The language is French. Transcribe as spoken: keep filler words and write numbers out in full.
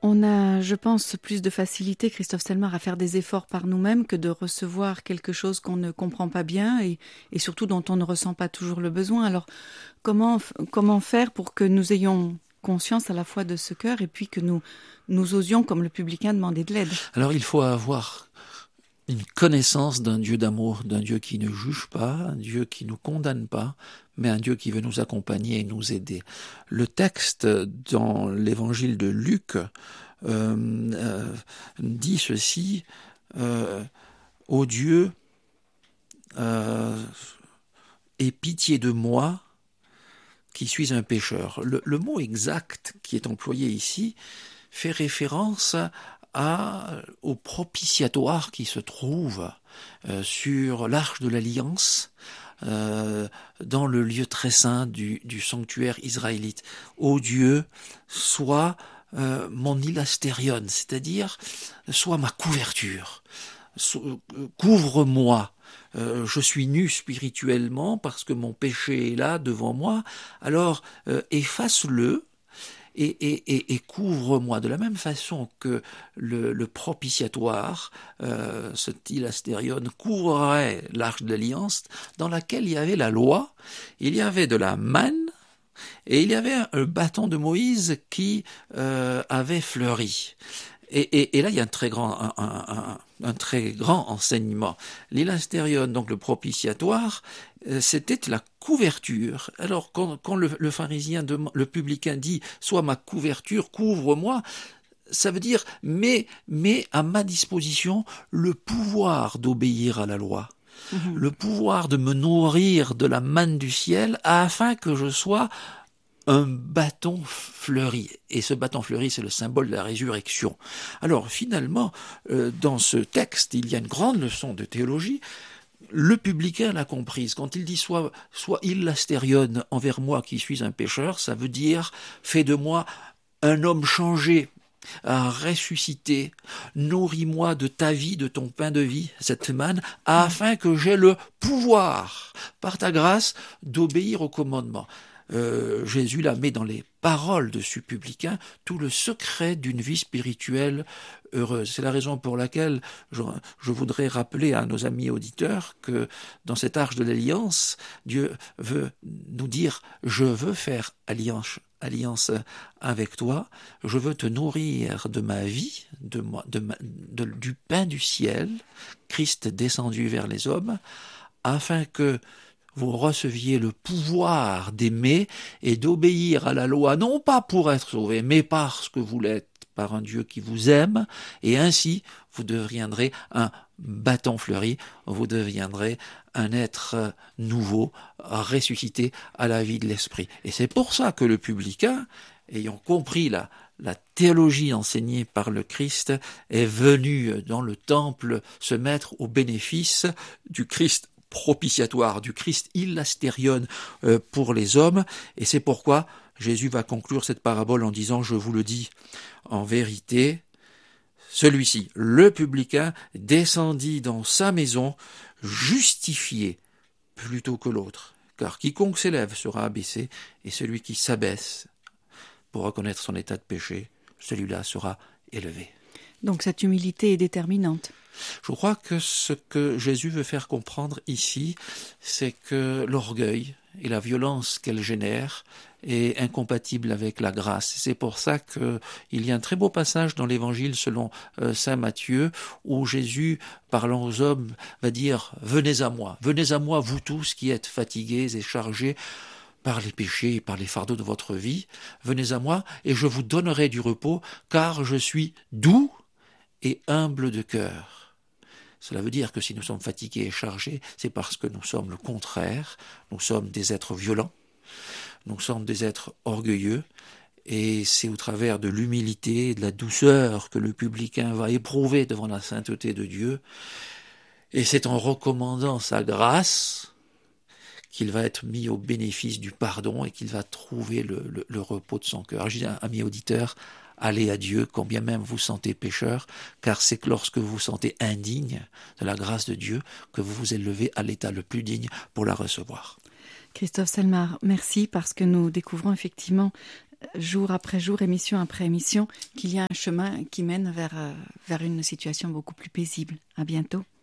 On a, je pense, plus de facilité, Christophe Selmar, à faire des efforts par nous-mêmes que de recevoir quelque chose qu'on ne comprend pas bien et, et surtout dont on ne ressent pas toujours le besoin. Alors, comment, comment faire pour que nous ayons conscience à la fois de ce cœur et puis que nous, nous osions, comme le publicain, demander de l'aide? Alors, il faut avoir une connaissance d'un Dieu d'amour, d'un Dieu qui ne juge pas, un Dieu qui ne nous condamne pas, mais un Dieu qui veut nous accompagner et nous aider. Le texte dans l'évangile de Luc euh, euh, dit ceci, euh, « Ô Dieu, euh, aie pitié de moi, qui suis un pécheur ». Le, le mot exact qui est employé ici fait référence à, au propitiatoire qui se trouve euh, sur l'arche de l'Alliance, euh, dans le lieu très saint du, du sanctuaire israélite. Ô Dieu, sois euh, mon ilastérion, c'est-à-dire sois ma couverture, so, couvre-moi. Euh, je suis nu spirituellement parce que mon péché est là devant moi, alors euh, efface-le. Et, et, et, et couvre-moi de la même façon que le, le propitiatoire, euh, ce ilastérion, couvrait l'arche de l'alliance dans laquelle il y avait la loi, il y avait de la manne et il y avait un, un bâton de Moïse qui euh, avait fleuri. Et, et, et là, il y a un très grand, un, un, un, un très grand enseignement. L'ilastérion, donc le propitiatoire, euh, c'était la couverture. Alors, quand, quand le, le pharisien, le publicain dit « Sois ma couverture, couvre-moi », ça veut dire « Mets, mets à ma disposition le pouvoir d'obéir à la loi. Mmh. Le pouvoir de me nourrir de la manne du ciel afin que je sois un bâton fleuri. » Et ce bâton fleuri, c'est le symbole de la résurrection. Alors finalement, euh, dans ce texte, il y a une grande leçon de théologie. Le publicain l'a comprise. Quand il dit soit, soit ilastérion envers moi qui suis un pécheur, ça veut dire fais de moi un homme changé, à ressusciter, nourris-moi de ta vie, de ton pain de vie, cette manne, afin que j'aie le pouvoir, par ta grâce, d'obéir au commandement. Euh, Jésus la met dans les paroles de ce publicain, tout le secret d'une vie spirituelle heureuse. C'est la raison pour laquelle je, je voudrais rappeler à nos amis auditeurs que dans cette arche de l'alliance, Dieu veut nous dire « Je veux faire alliance, alliance avec toi, je veux te nourrir de ma vie, de moi, de ma, de, du pain du ciel, Christ descendu vers les hommes, afin que vous receviez le pouvoir d'aimer et d'obéir à la loi, non pas pour être sauvé, mais parce que vous l'êtes, par un Dieu qui vous aime, et ainsi vous deviendrez un bâton fleuri, vous deviendrez un être nouveau, ressuscité à la vie de l'esprit. Et c'est pour ça que le publicain, ayant compris la, la théologie enseignée par le Christ, est venu dans le temple se mettre au bénéfice du Christ propitiatoire, du Christ ilastérion euh, pour les hommes, et c'est pourquoi Jésus va conclure cette parabole en disant « Je vous le dis, en vérité, celui-ci, le publicain, descendit dans sa maison justifié plutôt que l'autre, car quiconque s'élève sera abaissé, et celui qui s'abaisse pour reconnaître son état de péché, celui-là sera élevé. » Donc cette humilité est déterminante. Je crois que ce que Jésus veut faire comprendre ici, c'est que l'orgueil et la violence qu'elle génère est incompatible avec la grâce. C'est pour ça qu'il y a un très beau passage dans l'Évangile selon euh, saint Matthieu où Jésus, parlant aux hommes, va dire « Venez à moi, venez à moi vous tous qui êtes fatigués et chargés par les péchés et par les fardeaux de votre vie, venez à moi et je vous donnerai du repos, car je suis doux et humble de cœur. » Cela veut dire que si nous sommes fatigués et chargés, c'est parce que nous sommes le contraire, nous sommes des êtres violents, nous sommes des êtres orgueilleux, et c'est au travers de l'humilité et de la douceur que le publicain va éprouver devant la sainteté de Dieu, et c'est en recommandant sa grâce qu'il va être mis au bénéfice du pardon et qu'il va trouver le, le, le repos de son cœur. Je dis, amis auditeurs, allez à Dieu, quand bien même vous sentez pécheur, car c'est que lorsque vous vous sentez indigne de la grâce de Dieu que vous vous élevez à l'état le plus digne pour la recevoir. Christophe Selmar, merci parce que nous découvrons effectivement jour après jour, émission après émission, qu'il y a un chemin qui mène vers, vers une situation beaucoup plus paisible. À bientôt.